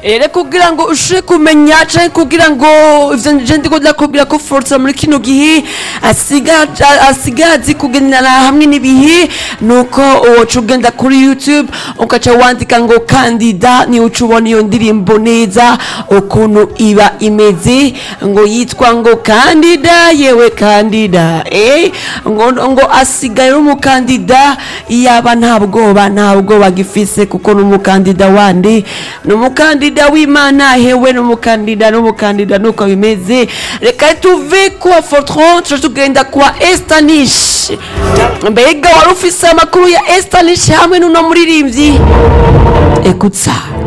rero kugira ngo ushobore kumenya canke kugira ngo ivyo nje ndiko ndakubwira ko Forza muri kino gihe asigazi kugendana hamwe n'ibihe nuko woca ugenda kuri YouTube ukaca wandika ngo kandida ni uca ubona iyo ndirimbo neza ukuntu iba imeze ngo yitwa ngo kandida yewe kandida ngo asigaye umukandida yaba nta bwoba gifise kuko n'umukandida wandi n'umukandida w'Imana hewe n'umukandida nuko bimeze reka tuve kwa Fortran tugenda kwa Estanish mbega wari ufise amakuru ya Estanish hamwe n'uno muririmbyi écoute ça